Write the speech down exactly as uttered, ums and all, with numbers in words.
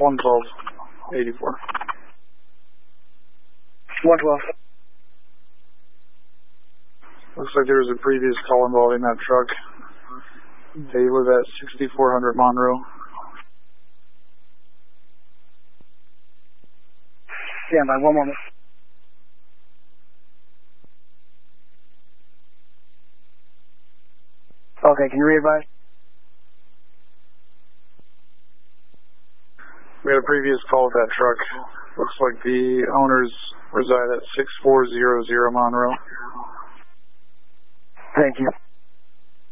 one twelve eighty-four. one twelve. Looks like there was a previous call involving that truck. They live at sixty-four hundred Monroe. Stand by, one moment. Okay, can you re-advise? We had a previous call with that truck. Looks like the owners reside at six four zero zero Monroe. Thank you.